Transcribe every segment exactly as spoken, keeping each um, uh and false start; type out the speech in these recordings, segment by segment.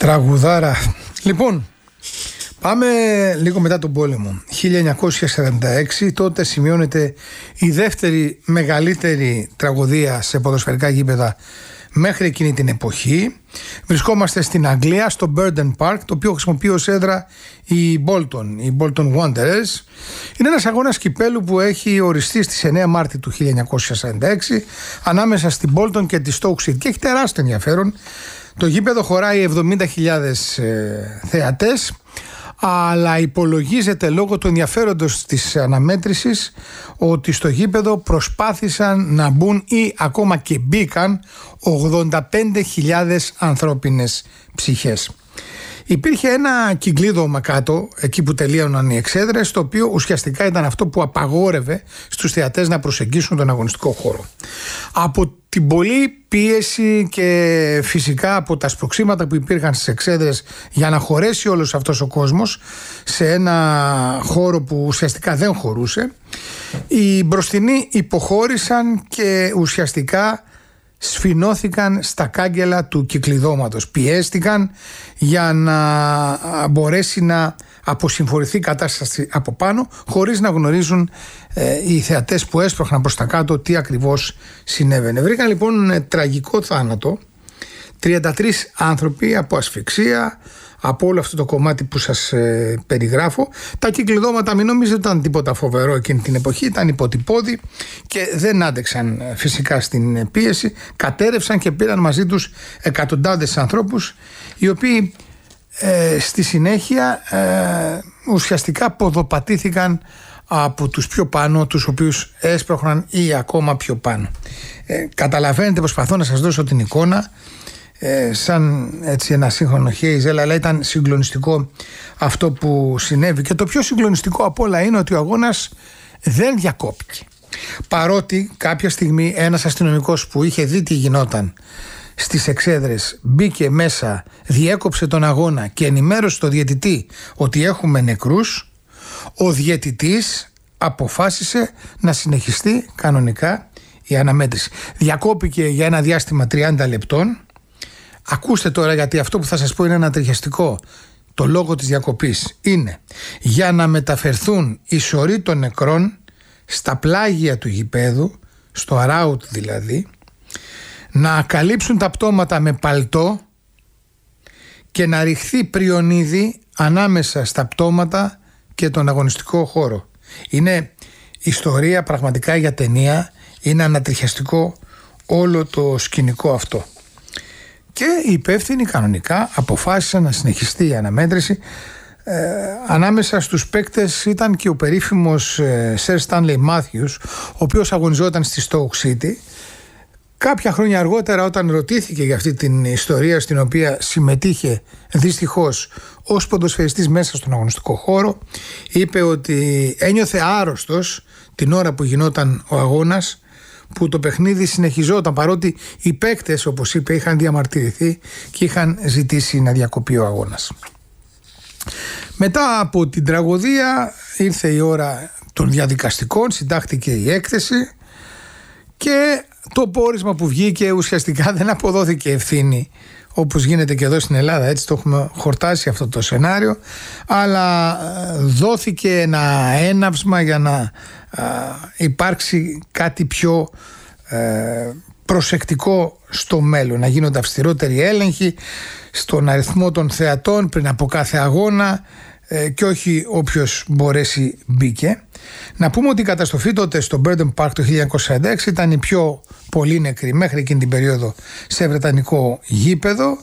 Τραγουδάρα. Λοιπόν, πάμε λίγο μετά τον πόλεμο. χίλια εννιακόσια σαράντα έξι, τότε σημειώνεται η δεύτερη μεγαλύτερη τραγωδία σε ποδοσφαιρικά γήπεδα μέχρι εκείνη την εποχή. Βρισκόμαστε στην Αγγλία, στο Burton Park, το οποίο χρησιμοποιεί ως έδρα η Bolton, η Bolton Wanderers. Είναι ένας αγώνας κυπέλου που έχει οριστεί στις εννέα Μάρτη του χίλια εννιακόσια σαράντα έξι ανάμεσα στην Bolton και τη Stoke City και έχει τεράστιο ενδιαφέρον. Το γήπεδο χωράει εβδομήντα χιλιάδες ε, θεατές, αλλά υπολογίζεται λόγω του ενδιαφέροντος της αναμέτρησης ότι στο γήπεδο προσπάθησαν να μπουν ή ακόμα και μπήκαν ογδόντα πέντε χιλιάδες ανθρώπινες ψυχές. Υπήρχε ένα κυκλίδωμα κάτω, εκεί που τελείωναν οι εξέδρες, το οποίο ουσιαστικά ήταν αυτό που απαγόρευε στους θεατές να προσεγγίσουν τον αγωνιστικό χώρο. Από την πολλή πίεση και φυσικά από τα σπροξήματα που υπήρχαν στις εξέδρες για να χωρέσει όλος αυτός ο κόσμος σε ένα χώρο που ουσιαστικά δεν χωρούσε, οι μπροστινοί υποχώρησαν και ουσιαστικά σφινώθηκαν στα κάγκελα του κυκλειδώματος. Πιέστηκαν για να μπορέσει να αποσυμφορηθεί η κατάσταση από πάνω, χωρίς να γνωρίζουν ε, οι θεατές που έσπροχναν προς τα κάτω τι ακριβώς συνέβαινε. Βρήκαν λοιπόν τραγικό θάνατο τριάντα τρεις άνθρωποι από ασφυξία, από όλο αυτό το κομμάτι που σας ε, περιγράφω. Τα κυκλειδώματα, μην νομίζετε ότι ήταν τίποτα φοβερό εκείνη την εποχή, ήταν υποτυπώδη και δεν άντεξαν ε, φυσικά στην πίεση. Κατέρευσαν και πήραν μαζί τους εκατοντάδες ανθρώπους, οι οποίοι ε, στη συνέχεια ε, ουσιαστικά ποδοπατήθηκαν από τους πιο πάνω, τους οποίους έσπροχναν ή ακόμα πιο πάνω. Ε, καταλαβαίνετε, προσπαθώ να σας δώσω την εικόνα Ε, σαν έτσι ένα σύγχρονο χέιζελ, αλλά ήταν συγκλονιστικό αυτό που συνέβη. Και το πιο συγκλονιστικό απ' όλα είναι ότι ο αγώνας δεν διακόπηκε. Παρότι κάποια στιγμή ένας αστυνομικός που είχε δει τι γινόταν στις εξέδρες μπήκε μέσα, διέκοψε τον αγώνα και ενημέρωσε τον διαιτητή ότι έχουμε νεκρούς, ο διαιτητής αποφάσισε να συνεχιστεί κανονικά η αναμέτρηση. Διακόπηκε για ένα διάστημα τριάντα λεπτών. Ακούστε τώρα, γιατί αυτό που θα σας πω είναι ανατριχιαστικό. Το λόγο της διακοπής είναι για να μεταφερθούν οι σωροί των νεκρών στα πλάγια του γηπέδου, στο αράουτ δηλαδή, να καλύψουν τα πτώματα με παλτό και να ρηχθεί πριονίδι ανάμεσα στα πτώματα και τον αγωνιστικό χώρο. Είναι ιστορία πραγματικά για ταινία, είναι ανατριχιαστικό όλο το σκηνικό αυτό. Και οι υπεύθυνοι κανονικά αποφάσισαν να συνεχιστεί η αναμέτρηση. Ε, ανάμεσα στους παίκτες ήταν και ο περίφημος ε, Sir Stanley Matthews, ο οποίος αγωνιζόταν στη Stoke City. Κάποια χρόνια αργότερα, όταν ρωτήθηκε για αυτή την ιστορία στην οποία συμμετείχε δυστυχώς ως ποδοσφαιριστής μέσα στον αγωνιστικό χώρο, είπε ότι ένιωθε άρρωστος την ώρα που γινόταν ο αγώνας, που το παιχνίδι συνεχιζόταν, παρότι οι παίκτες, όπως είπε, είχαν διαμαρτυρηθεί και είχαν ζητήσει να διακοπεί ο αγώνας. Μετά από την τραγωδία ήρθε η ώρα των διαδικαστικών, συντάχθηκε η έκθεση και το πόρισμα που βγήκε ουσιαστικά δεν αποδόθηκε ευθύνη, όπως γίνεται και εδώ στην Ελλάδα, έτσι το έχουμε χορτάσει αυτό το σενάριο, αλλά δόθηκε ένα έναυσμα για να α, υπάρξει κάτι πιο ε, προσεκτικό στο μέλλον, να γίνονται αυστηρότεροι έλεγχοι στον αριθμό των θεατών πριν από κάθε αγώνα ε, και όχι όποιος μπορέσει μπήκε. Να πούμε ότι η καταστροφή τότε στο Burton Park το χίλια εννιακόσια σαράντα έξι ήταν η πιο πολύ νεκρή μέχρι εκείνη την περίοδο σε βρετανικό γήπεδο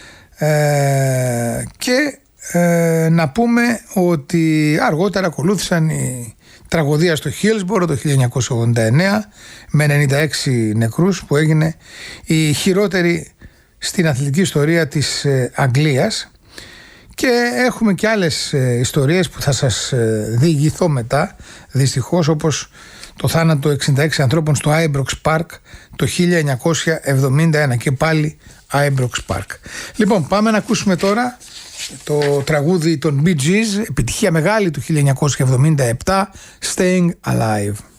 ε, και ε, να πούμε ότι αργότερα ακολούθησαν η τραγωδία στο Hillsborough το χίλια εννιακόσια ογδόντα εννέα με ενενήντα έξι νεκρούς, που έγινε η χειρότερη στην αθλητική ιστορία της ε, Αγγλίας. Και έχουμε και άλλες ε, ιστορίες που θα σας ε, διηγηθώ μετά, δυστυχώς, όπως το θάνατο εξήντα έξι ανθρώπων στο Ibrox Park το χίλια εννιακόσια εβδομήντα ένα, και πάλι Ibrox Park. Λοιπόν, πάμε να ακούσουμε τώρα το τραγούδι των Bee Gees, επιτυχία μεγάλη του χίλια εννιακόσια εβδομήντα επτά, Staying Alive.